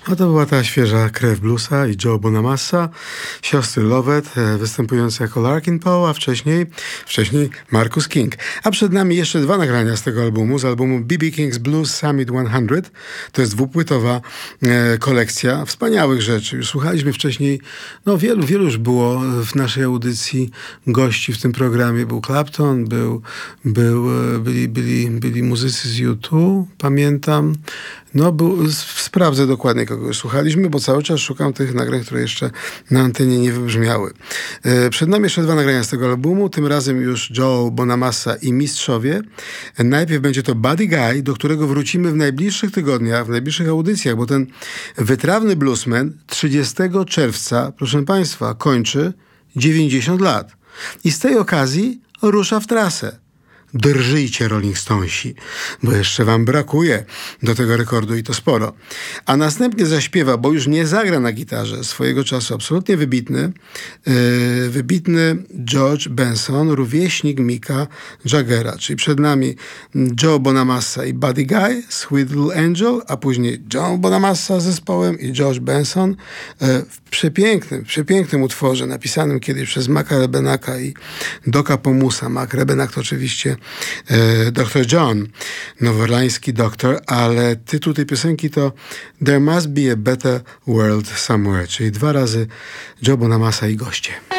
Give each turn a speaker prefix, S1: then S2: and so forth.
S1: No to była ta świeża krew bluesa i Joe Bonamassa, siostry Lovett, występujące jako Larkin Poe, a wcześniej Marcus King. A przed nami jeszcze dwa nagrania z tego albumu, z albumu B.B. King's Blues Summit 100. To jest dwupłytowa kolekcja wspaniałych rzeczy. Już słuchaliśmy wcześniej, no wielu już było w naszej audycji gości w tym programie. Był Clapton, byli muzycy z U2, pamiętam. No, sprawdzę dokładnie, kogo już słuchaliśmy, bo cały czas szukam tych nagrań, które jeszcze na antenie nie wybrzmiały. Przed nami jeszcze dwa nagrania z tego albumu, tym razem już Joe Bonamassa i Mistrzowie. Najpierw będzie to Buddy Guy, do którego wrócimy w najbliższych tygodniach, w najbliższych audycjach, bo ten wytrawny bluesman 30 czerwca, proszę Państwa, kończy 90 lat. I z tej okazji rusza w trasę. Drżyjcie, Rolling Stonesi, bo jeszcze wam brakuje do tego rekordu i to sporo. A następnie zaśpiewa, bo już nie zagra na gitarze, swojego czasu absolutnie wybitny George Benson, rówieśnik Micka Jaggera. Czyli przed nami Joe Bonamassa i Buddy Guy, Sweet Little Angel, a później Joe Bonamassa z zespołem i George Benson w przepięknym utworze napisanym kiedyś przez Maca Rebenacka i Doca Pomusa. Mac Rebennack to oczywiście Dr. John, nowoorlański doktor, ale tytuł tej piosenki to There Must Be a Better World Somewhere, czyli dwa razy Joe Bonamassa i goście.